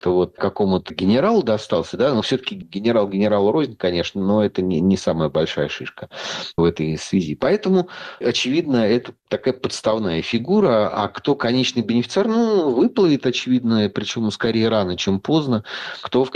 вот какому-то генералу достался, да, но все-таки генерал генералу рознь, конечно, но это не самая большая шишка в этой связи. Поэтому, очевидно, это такая подставная фигура, а кто конечный бенефициар, ну, выплывет, очевидно, причем скорее рано, чем поздно, кто в